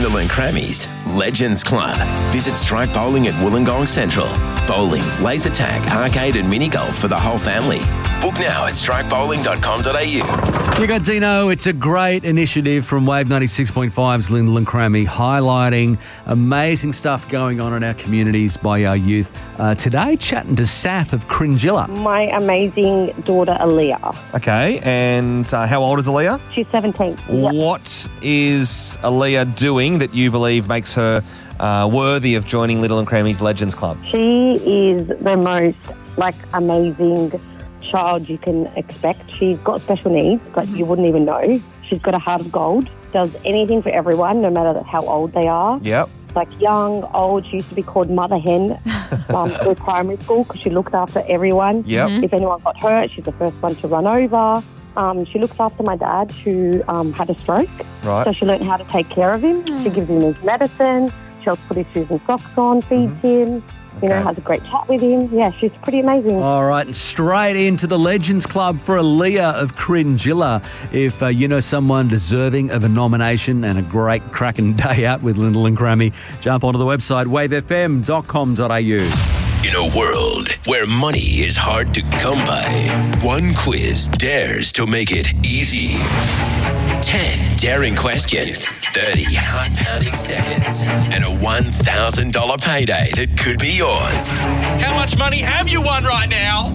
Lyndall and Crammy's Legends Club. Visit Strike Bowling at Wollongong Central. Bowling, laser tag, arcade and mini golf for the whole family. Book now at strikebowling.com.au. You got Dino. It's a great initiative from Wave 96.5's Lyndall and Crammy, highlighting amazing stuff going on in our communities by our youth. Today, chatting to Saf of Cringilla. My amazing daughter, Aaliyah. Okay, and how old is Aaliyah? She's 17. What is Aaliyah doing that you believe makes her worthy of joining Lyndall and Crammy's Legends Club? She is the most, amazing child you can expect. She's got special needs, but you wouldn't even know. She's got a heart of gold. Does anything for everyone, no matter how old they are. Yep. Young, old. She used to be called Mother Hen through primary school because she looked after everyone. Yep. If anyone got hurt, she's the first one to run over. She looks after my dad who had a stroke. Right. So she learned how to take care of him. She gives him his medicine. She helps put his shoes and socks on, feeds him. Has a great chat with him. Yeah, she's pretty amazing. All right, and straight into the Legends Club for Aaliyah of Cringilla. If you know someone deserving of a nomination and a great cracking day out with Lyndall and Crammy, jump onto the website wavefm.com.au. In a world where money is hard to come by, one quiz dares to make it easy. 10 daring questions, 30 heart-pounding seconds, and a $1,000 payday that could be yours. How much money have you won right now?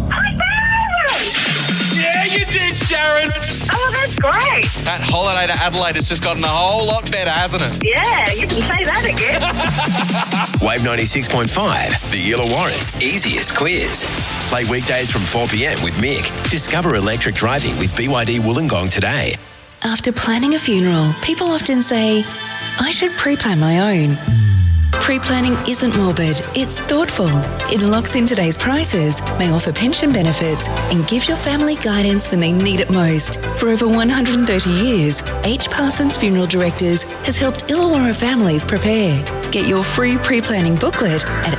Yeah, you did, Sharon. Oh, that's great. That holiday to Adelaide has just gotten a whole lot better, hasn't it? Yeah, you can say that again. Wave 96.5, the Illawarra's easiest quiz. Play weekdays from 4 p.m. with Mick. Discover electric driving with BYD Wollongong today. After planning a funeral, people often say, I should pre-plan my own. Pre-planning isn't morbid, it's thoughtful. It locks in today's prices, may offer pension benefits, and gives your family guidance when they need it most. For over 130 years, H. Parsons Funeral Directors has helped Illawarra families prepare. Get your free pre-planning booklet at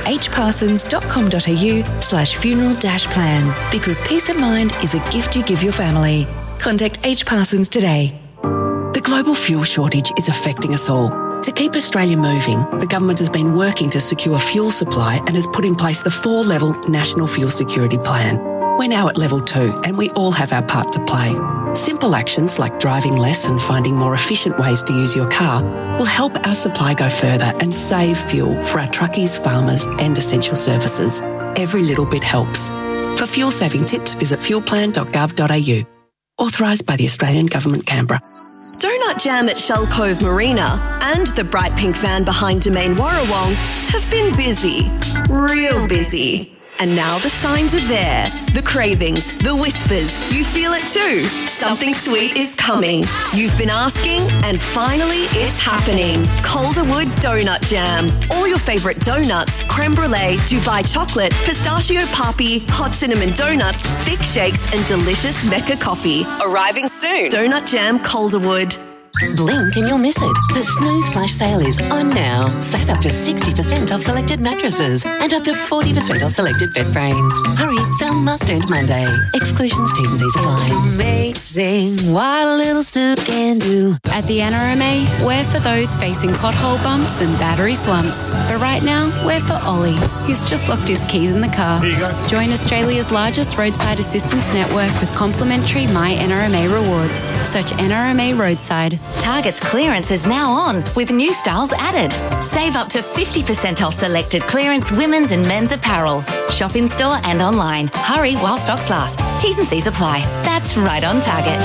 hparsons.com.au/funeral-plan, because peace of mind is a gift you give your family. Contact H. Parsons today. The global fuel shortage is affecting us all. To keep Australia moving, the government has been working to secure fuel supply and has put in place the 4-level National Fuel Security Plan. We're now at level 2 and we all have our part to play. Simple actions like driving less and finding more efficient ways to use your car will help our supply go further and save fuel for our truckies, farmers and essential services. Every little bit helps. For fuel saving tips, visit fuelplan.gov.au. Authorised by the Australian Government, Canberra. Donut Jam at Shell Cove Marina and the bright pink van behind Domain Warrawong have been busy. Real busy. And now the signs are there. The cravings, the whispers. You feel it too. Something sweet is coming. You've been asking, and finally it's happening. Calderwood Donut Jam. All your favourite donuts, creme brulee, Dubai chocolate, pistachio papi, hot cinnamon donuts, thick shakes, and delicious Mecca coffee. Arriving soon. Donut Jam Calderwood. Blink and you'll miss it. The Snooze Flash sale is on now. Save up to 60% off selected mattresses and up to 40% off selected bed frames. Hurry, sale must end Monday. Exclusions, T's and C's apply. Amazing what a little snooze can do. At the NRMA, we're for those facing pothole bumps and battery slumps. But right now, we're for Ollie, who's just locked his keys in the car. Here you go. Join Australia's largest roadside assistance network with complimentary My NRMA rewards. Search NRMA Roadside. Target's clearance is now on with new styles added. Save up to 50% off selected clearance women's and men's apparel. Shop in store and online. Hurry while stocks last. T's and C's apply. That's right on Target.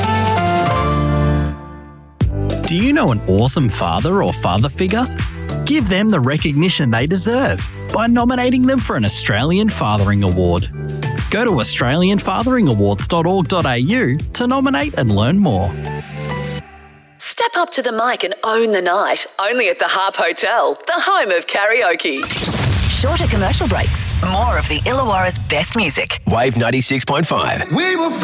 Do you know an awesome father or father figure? Give them the recognition they deserve by nominating them for an Australian Fathering Award. Go to australianfatheringawards.org.au to nominate and learn more. Step up to the mic and own the night. Only at the Harp Hotel, the home of karaoke. Shorter commercial breaks. More of the Illawarra's best music. Wave 96.5. We were